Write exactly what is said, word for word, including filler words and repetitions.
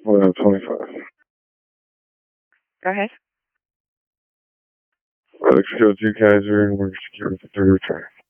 Well, twenty-five. Go ahead. Alex Fields, you guys are in. We're secure for the return.